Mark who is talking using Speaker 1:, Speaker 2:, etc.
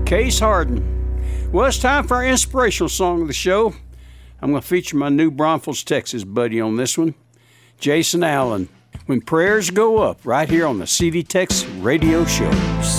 Speaker 1: Case Harden. Well, it's time for our inspirational song of the show. I'm going to feature my New Braunfels, Texas buddy on this one, Jason Allen. When Prayers Go Up, right here on the CD Tex Radio Show.